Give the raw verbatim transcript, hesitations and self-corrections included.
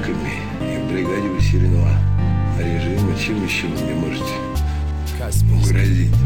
наркотиками и в бригаде усиленного режима. Чем еще вы мне можете грозить?